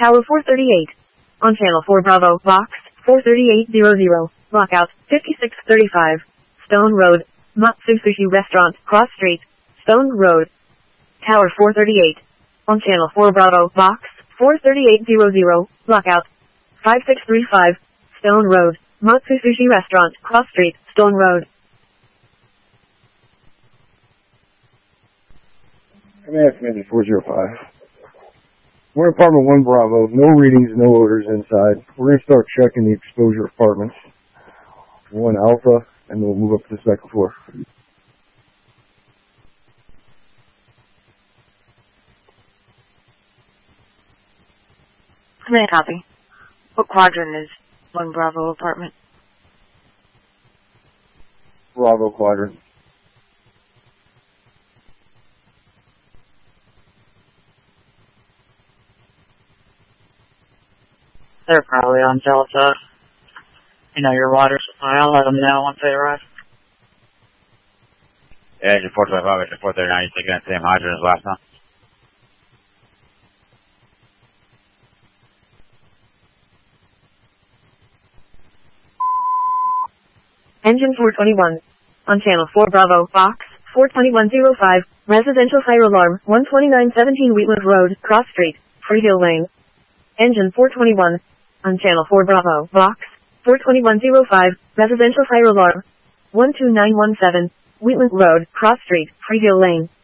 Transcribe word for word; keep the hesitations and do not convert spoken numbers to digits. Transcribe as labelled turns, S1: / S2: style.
S1: Tower four thirty-eight. On Channel four Bravo, Box four thirty-eight hundred. Lockout fifty-six thirty-five. Stone Road. Matsu Sushi Restaurant, Cross Street, Stone Road. Tower four thirty-eight. On Channel four Bravo, Box four thirty-eight hundred. Lockout five six three five. Stone Road. Matsu Sushi Restaurant, Cross Street, Stone Road.
S2: M A F Commander four zero five. We're in apartment one Bravo. No readings, no odors inside. We're going to start checking the exposure apartments. One Alpha, and then we'll move up to the second floor.
S3: Command copy. What quadrant is one Bravo apartment?
S2: Bravo quadrant.
S4: They're probably on Delta. You know, your water supply. I'll let them know once they arrive.
S5: Yeah, engine four twenty-five, engine four thirty-nine, you taking that same hydrant as last time?
S1: Engine four twenty-one. On Channel four Bravo, Box four twenty-one oh five, Residential Fire Alarm, one twenty-nine seventeen Wheatland Road, Cross Street, Freehill Lane. Engine four twenty-one. On Channel four Bravo, Box four twenty-one oh five, Residential Fire Alarm, one two nine one seven, Wheatland Road, Cross Street, Freehill Lane.